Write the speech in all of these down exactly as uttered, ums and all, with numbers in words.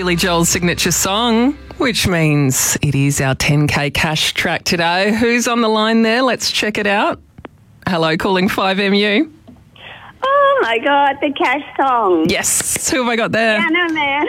Billy Joel's signature song, which means it is our ten K cash track today. Who's on the line there? Let's check it out. Hello, calling five M U. Oh, my God, the cash song. Yes. Who have I got there? Piano Man.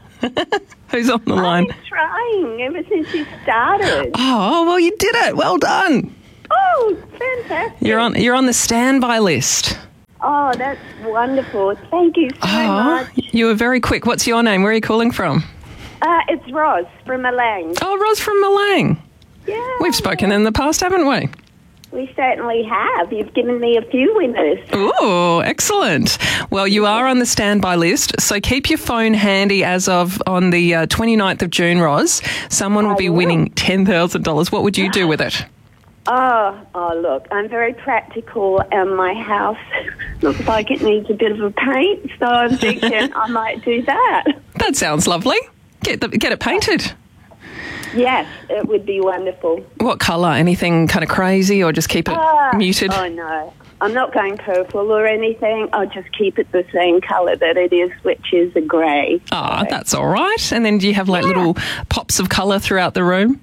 Who's on the line? I've been trying ever since you started. Oh, well, you did it. Well done. Oh, fantastic. You're on, you're on the standby list. Oh, that's wonderful. Thank you so Oh, much. you were very quick. What's your name? Where are you calling from? Uh, it's Roz from Malang. Oh, Roz from Malang. Yeah. We've spoken in the past, haven't we? We certainly have. You've given me a few winners. Ooh, excellent. Well, you are on the standby list, so keep your phone handy as of on the uh, twenty-ninth of June, Roz. Someone will I be will. winning ten thousand dollars. What would you do with it? Oh, oh, look, I'm very practical and my house looks like it needs a bit of a paint, so I'm thinking I might do that. That sounds lovely. Get the, get it painted. Yes, it would be wonderful. What colour? Anything kind of crazy or just keep it Ah, muted? Oh, no. I'm not going purple or anything. I'll just keep it the same colour that it is, which is a grey. Ah, that's all right. And then do you have like Yeah. little pops of colour throughout the room?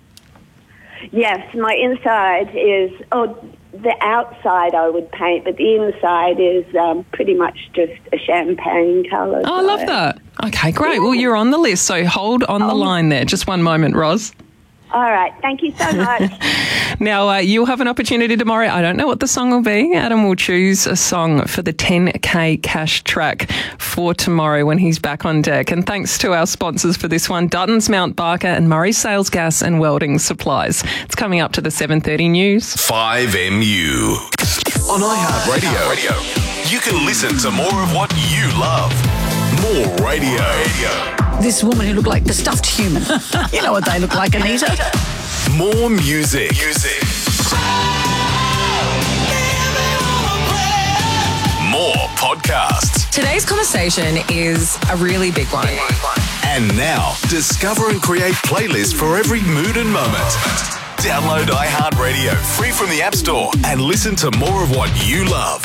Yes, my inside is, oh, the outside I would paint, but the inside is um, pretty much just a champagne colour. Oh, I love that. Okay, great. Well, you're on the list, so hold on the Oh. line there. Just one moment, Roz. All right, thank you so much. Now, uh, you'll have an opportunity tomorrow. I don't know what the song will be. Adam will choose a song for the ten K cash track for tomorrow when he's back on deck. And thanks to our sponsors for this one, Dutton's Mount Barker and Murray Sales Gas and Welding Supplies. It's coming up to the seven thirty news. five M U. On iHeartRadio, you can listen to more of what you love. More radio. This woman who looked like the stuffed human. You know what they look like, Anita. More music. Music. More podcasts. Today's conversation is a really big one. And now, discover and create playlists for every mood and moment. Download iHeartRadio free from the App Store and listen to more of what you love.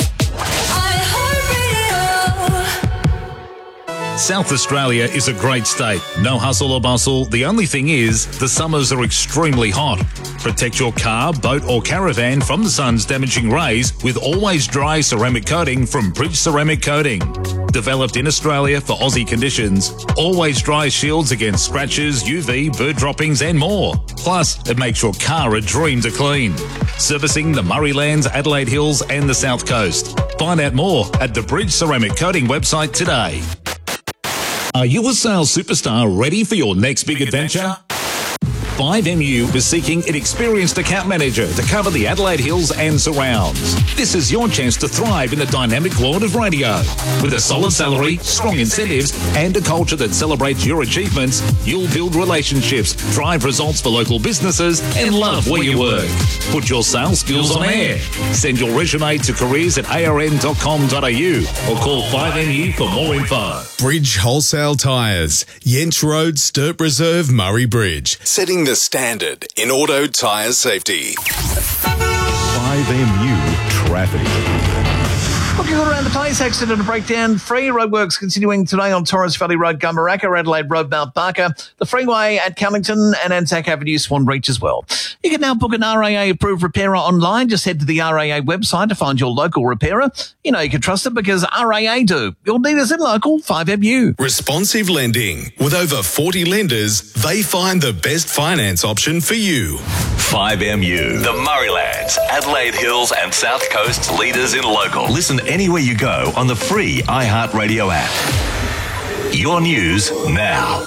South Australia is a great state. No hustle or bustle. The only thing is, the summers are extremely hot. Protect your car, boat or caravan from the sun's damaging rays with always dry ceramic coating from Bridge Ceramic Coating. Developed in Australia for Aussie conditions, always dry shields against scratches, U V, bird droppings and more. Plus, it makes your car a dream to clean. Servicing the Murraylands, Adelaide Hills and the South Coast. Find out more at the Bridge Ceramic Coating website today. Are you a sales superstar ready for your next big adventure? five M U is seeking an experienced account manager to cover the Adelaide Hills and surrounds. This is your chance to thrive in the dynamic world of radio. With a solid salary, strong incentives, and a culture that celebrates your achievements, you'll build relationships, drive results for local businesses, and love where you work. Put your sales skills on air. Send your resume to careers at a r n dot com dot a u or call five M U for more info. Bridge Wholesale Tyres. Yench Road, Sturt Reserve, Murray Bridge. Setting the standard in auto tyre safety. five M U Traffic. Looking all around the place, accident and breakdown free. Roadworks continuing today on Torres Valley Road, Gumbaraka, Adelaide Road, Mount Barker, the freeway at Callington and Anzac Avenue, Swan Reach as well. You can now book an R A A approved repairer online. Just head to the R A A website to find your local repairer. You know you can trust it because R A A do. You'll need us in local five M U. Responsive lending. With over forty lenders, they find the best finance option for you. five M U. The Murraylands, Adelaide Hills and South Coast's leaders in local. Listen anywhere you go on the free iHeartRadio app. Your news now.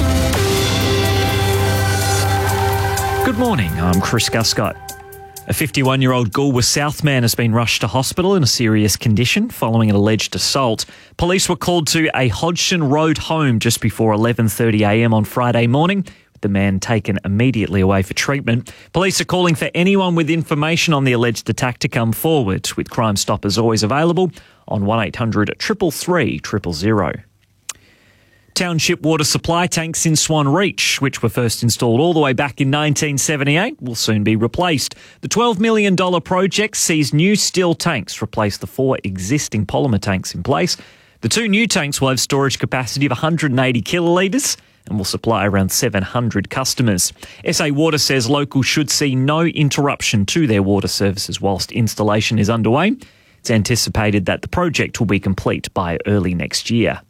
Good morning, I'm Chris Guscott. A fifty-one-year-old Goolwa South man has been rushed to hospital in a serious condition following an alleged assault. Police were called to a Hodgson Road home just before eleven thirty a m on Friday morning, with the man taken immediately away for treatment. Police are calling for anyone with information on the alleged attack to come forward, with Crime Stoppers always available on one eight hundred three three three zero zero. Township water supply tanks in Swan Reach, which were first installed all the way back in nineteen seventy-eight, will soon be replaced. The twelve million dollars project sees new steel tanks replace the four existing polymer tanks in place. The two new tanks will have storage capacity of one hundred eighty kilolitres and will supply around seven hundred customers. S A Water says locals should see no interruption to their water services whilst installation is underway. It's anticipated that the project will be complete by early next year.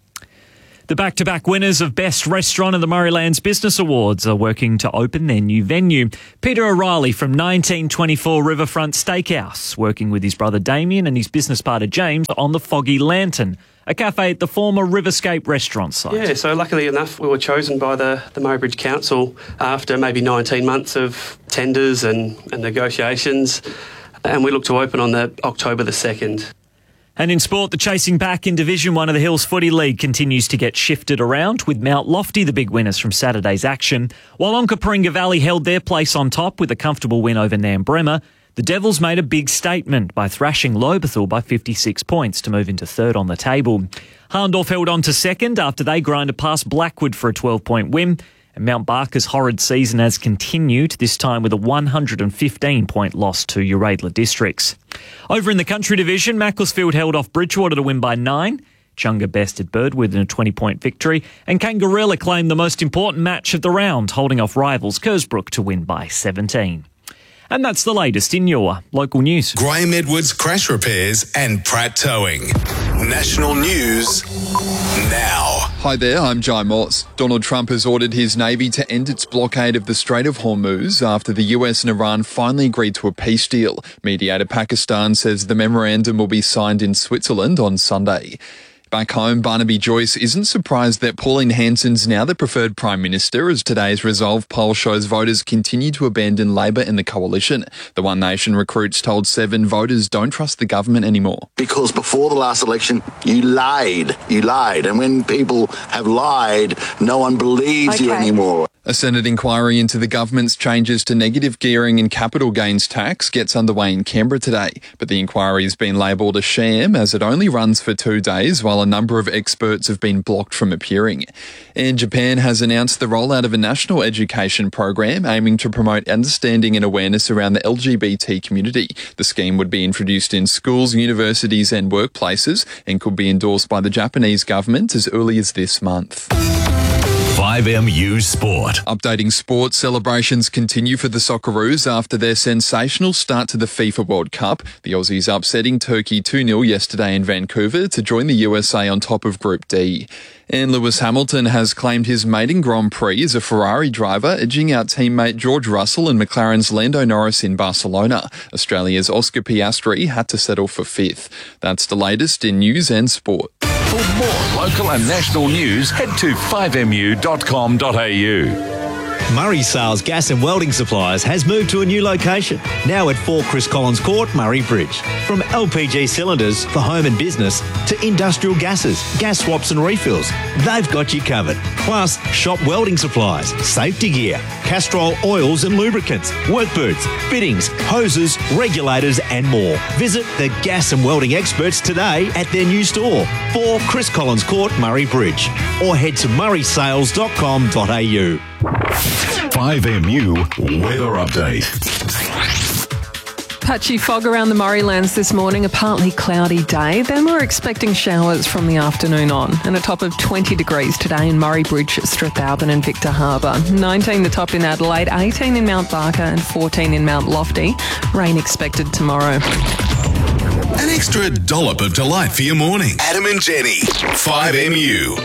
The back-to-back winners of Best Restaurant of the Murraylands Business Awards are working to open their new venue. Peter O'Reilly from nineteen twenty-four Riverfront Steakhouse, working with his brother Damien and his business partner James on the Foggy Lantern, a cafe at the former Riverscape restaurant site. Yeah, so luckily enough, we were chosen by the, the Mowbridge Council after maybe nineteen months of tenders and, and negotiations, and we look to open on the October the second. And in sport, the chasing back in Division one of the Hills Footy League continues to get shifted around, with Mount Lofty the big winners from Saturday's action. While Onkaparinga Valley held their place on top with a comfortable win over Nambremma, the Devils made a big statement by thrashing Lobethal by fifty-six points to move into third on the table. Harndorf held on to second after they grinded past Blackwood for a twelve-point win. And Mount Barker's horrid season has continued, this time with a one hundred fifteen point loss to Uradla Districts. Over in the Country Division, Macclesfield held off Bridgewater to win by nine. Chunga bested Birdwood in a twenty-point victory. And Kangarella claimed the most important match of the round, holding off rivals Kersbrook to win by seventeen. And that's the latest in your local news. Graham Edwards Crash Repairs and Pratt Towing. National news now. Hi there, I'm Jai Morse. Donald Trump has ordered his Navy to end its blockade of the Strait of Hormuz after the U S and Iran finally agreed to a peace deal. Mediator Pakistan says the memorandum will be signed in Switzerland on Sunday. Back home, Barnaby Joyce isn't surprised that Pauline Hanson's now the preferred Prime Minister, as today's Resolve poll shows voters continue to abandon Labor and the coalition. The One Nation recruits told Seven voters don't trust the government anymore. Because before the last election, you lied. You lied. And when people have lied, no one believes okay. you anymore. A Senate inquiry into the government's changes to negative gearing and capital gains tax gets underway in Canberra today, but the inquiry has been labelled a sham as it only runs for two days while a number of experts have been blocked from appearing. And Japan has announced the rollout of a national education program aiming to promote understanding and awareness around the L G B T community. The scheme would be introduced in schools, universities and workplaces and could be endorsed by the Japanese government as early as this month. five M U Sport. Updating sports, celebrations continue for the Socceroos after their sensational start to the FIFA World Cup. The Aussies upsetting Turkey two nil yesterday in Vancouver to join the U S A on top of Group D. And Lewis Hamilton has claimed his maiden Grand Prix as a Ferrari driver, edging out teammate George Russell and McLaren's Lando Norris in Barcelona. Australia's Oscar Piastri had to settle for fifth. That's the latest in news and sport. For more local and national news, head to five m u dot com dot a u. Murray Sales Gas and Welding Supplies has moved to a new location, now at four Chris Collins Court, Murray Bridge. From L P G cylinders for home and business to industrial gases, gas swaps and refills, they've got you covered. Plus, shop welding supplies, safety gear, Castrol oils and lubricants, work boots, fittings, hoses, regulators and more. Visit the gas and welding experts today at their new store, four Chris Collins Court, Murray Bridge, or head to murray sales dot com dot a u. five M U Weather Update. Patchy fog around the Murraylands this morning, a partly cloudy day. Then we're expecting showers from the afternoon on, and a top of twenty degrees today in Murray Bridge, Strathalbyn and Victor Harbour. nineteen the top in Adelaide, eighteen in Mount Barker and fourteen in Mount Lofty. Rain expected tomorrow. An extra dollop of delight for your morning. Adam and Jenny, five M U.